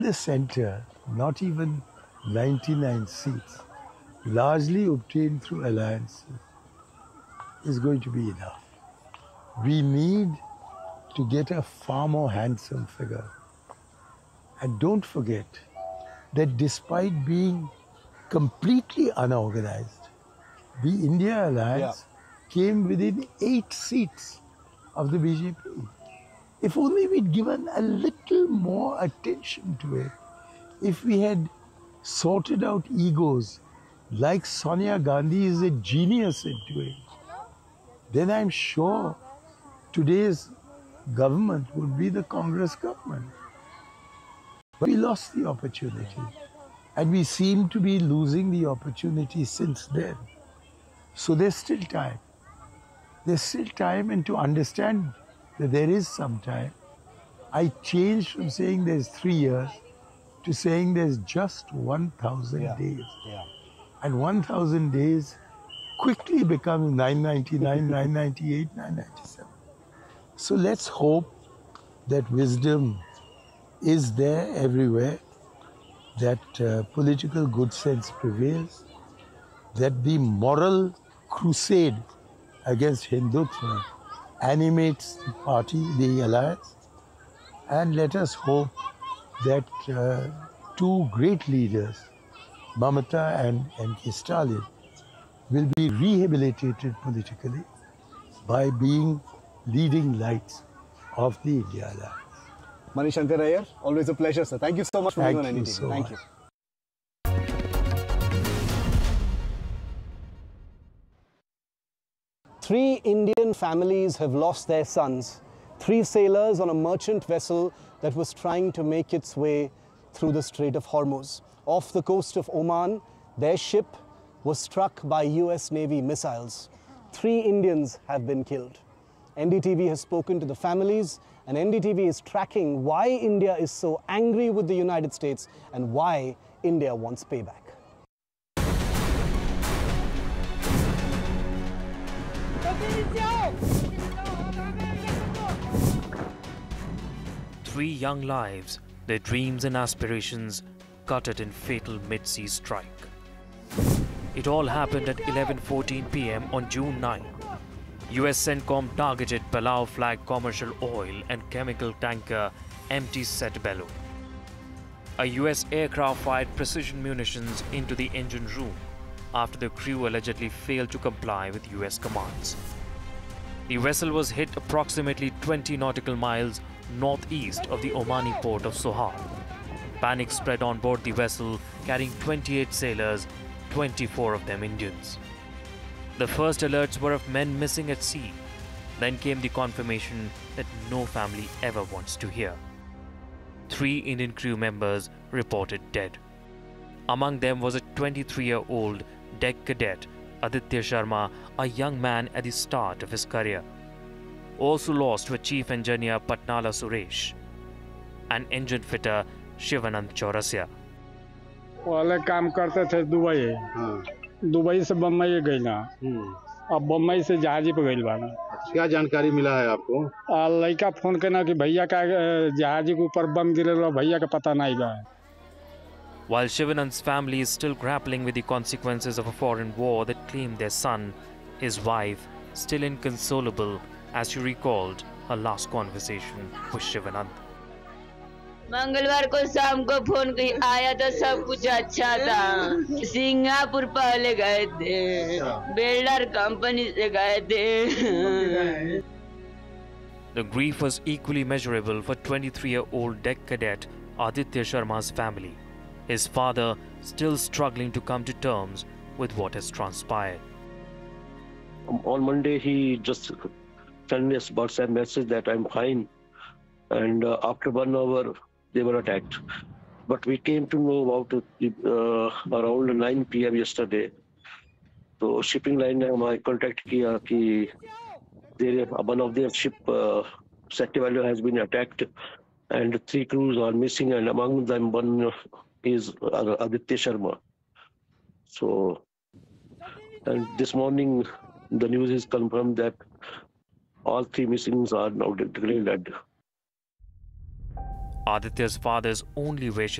The center, not even 99 seats, largely obtained through alliances, is going to be enough. We need to get a far more handsome figure. And don't forget that despite being completely unorganized, the India Alliance came within 8 seats of the BJP. If only we'd given a little more attention to it, if we had sorted out egos like Sonia Gandhi is a genius at doing, then I'm sure today's government would be the Congress government. But we lost the opportunity, and we seem to be losing the opportunity since then. So there's still time. There's still time, and to understand that there is some time, I changed from saying there's 3 years to saying there's just 1,000 days. And 1,000 days quickly becomes 999, 998, 997. So let's hope that wisdom is there everywhere, that political good sense prevails, that the moral crusade against Hindutva animates the party, the alliance, and let us hope that two great leaders, Mamata and M.K. Stalin, will be rehabilitated politically by being leading lights of the India Alliance. Manish Shankar Iyer, always a pleasure, sir. Thank you so much for being on NDTV. Thank you. 3 Indian families have lost their sons. 3 sailors on a merchant vessel that was trying to make its way through the Strait of Hormuz. Off the coast of Oman, their ship was struck by US Navy missiles. 3 Indians have been killed. NDTV has spoken to the families, and NDTV is tracking why India is so angry with the United States and why India wants payback. Three young lives, their dreams and aspirations gutted in fatal mid-sea strike. It all happened at 11:14 p.m. on June 9. US CENTCOM targeted Palau flag commercial oil and chemical tanker MT Settebello. A US aircraft fired precision munitions into the engine room after the crew allegedly failed to comply with US commands. The vessel was hit approximately 20 nautical miles northeast of the Omani port of Sohar. Panic spread on board the vessel carrying 28 sailors, 24 of them Indians. The first alerts were of men missing at sea. Then came the confirmation that no family ever wants to hear. 3 Indian crew members reported dead. Among them was a 23-year-old deck cadet, Aditya Sharma, a young man at the start of his career. Also lost were Chief Engineer Patnala Suresh and engine fitter Shivanand Chaurasia. पहले काम करते थे Dubai से बम्बई गई ना अब बम्बई से जहाजी पे गई बाना क्या जानकारी मिला है आपको लड़का फोन करना कि भैया का जहाजी के ऊपर बम गिरल भैया का पता नहीं बा. While Shivanand's family is still grappling with the consequences of a foreign war that claimed their son, his wife, still inconsolable as she recalled her last conversation with Shivanand. मंगलवार को शाम को फोन आया था, सब कुछ अच्छा था. सिंगापुर पहले गए थे, बिल्डर कंपनी से गए थे. The grief was equally measurable for 23-year-old deck cadet Aditya Sharma's family. His father still struggling to come to terms with what has transpired. On Monday, he just sent me a WhatsApp message that I'm fine. And after 1 hour, they were attacked. But we came to know about it around 9 p.m. yesterday. So shipping line ने हमारे contact किया कि one of their ship, Settebello, has been attacked, and 3 crews are missing, and among them one is Aditya Sharma. So, and this morning the news is confirmed that all 3 missings are now declared dead. Aditya's father's only wish